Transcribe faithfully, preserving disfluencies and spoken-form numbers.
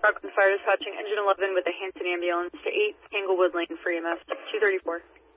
Rockland Fire dispatching engine eleven with a Hanson ambulance to eight Tanglewood Lane for E M S two thirty-four.